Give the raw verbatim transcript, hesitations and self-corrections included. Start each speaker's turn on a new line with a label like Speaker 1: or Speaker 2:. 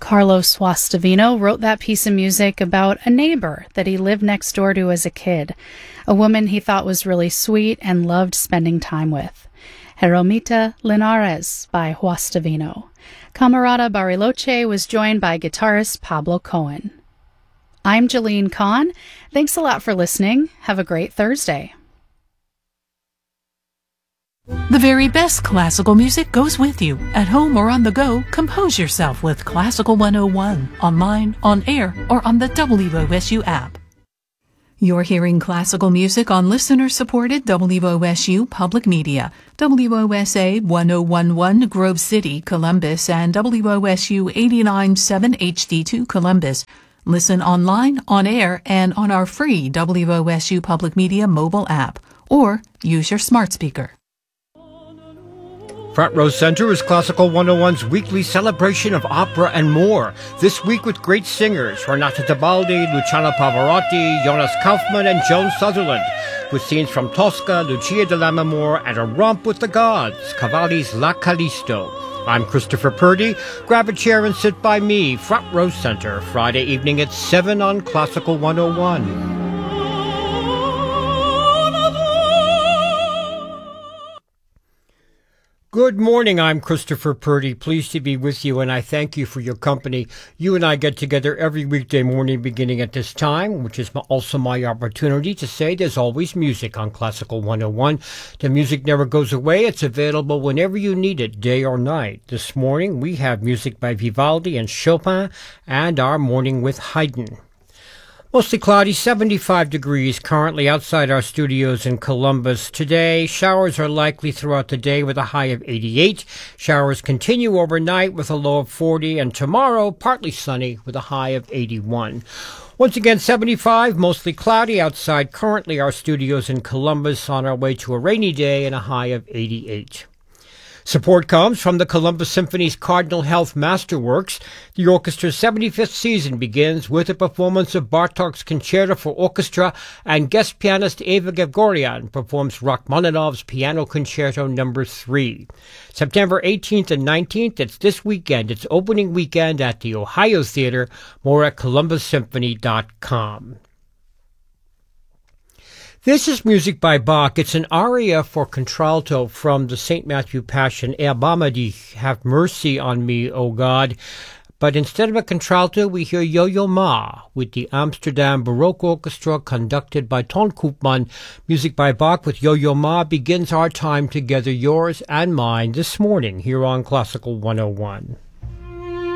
Speaker 1: Carlos Guastavino wrote that piece of music about a neighbor that he lived next door to as a kid, a woman he thought was really sweet and loved spending time with. Jeromita Linares by Guastavino. Camarada Bariloche was joined by guitarist Pablo Cohen. I'm Jeline Kahn. Thanks a lot for listening. Have a great Thursday.
Speaker 2: The very best classical music goes with you. At home or on the go, compose yourself with Classical one oh one, online, on air, or on the W O S U app. You're hearing classical music on listener-supported W O S U Public Media, W O S A one oh one one Grove City, Columbus, and W O S U eighty-nine point seven H D two Columbus. Listen online, on air, and on our free W O S U Public Media mobile app, or use your smart speaker.
Speaker 3: Front Row Center is Classical one oh one's weekly celebration of opera and more. This week with great singers, Renata Tebaldi, Luciano Pavarotti, Jonas Kaufmann, and Joan Sutherland. With scenes from Tosca, Lucia de Lammermoor, and a romp with the gods, Cavalli's La Callisto. I'm Christopher Purdy. Grab a chair and sit by me, Front Row Center, Friday evening at seven on Classical one oh one. Good morning, I'm Christopher Purdy. Pleased to be with you, and I thank you for your company. You and I get together every weekday morning beginning at this time, which is also my opportunity to say there's always music on Classical one oh one. The music never goes away. It's available whenever you need it, day or night. This morning, we have music by Vivaldi and Chopin, and our morning with Haydn. Mostly cloudy, seventy-five degrees currently outside our studios in Columbus. Today, showers are likely throughout the day with a high of eighty-eight. Showers continue overnight with a low of forty, and tomorrow, partly sunny with a high of eighty-one. Once again, seventy-five, mostly cloudy outside currently our studios in Columbus, on our way to a rainy day and a high of eighty-eight. Support comes from the Columbus Symphony's Cardinal Health Masterworks. The orchestra's seventy-fifth season begins with a performance of Bartok's Concerto for Orchestra, and guest pianist Eva Gregorian performs Rachmaninoff's Piano Concerto number three. September eighteenth and nineteenth, it's this weekend. It's opening weekend at the Ohio Theater. More at columbus symphony dot com. This is music by Bach. It's an aria for contralto from the Saint Matthew Passion, Erbarme dich, have mercy on me, O God. But instead of a contralto, we hear Yo-Yo Ma with the Amsterdam Baroque Orchestra conducted by Ton Koopman. Music by Bach with Yo-Yo Ma begins our time together, yours and mine, this morning here on Classical one oh one.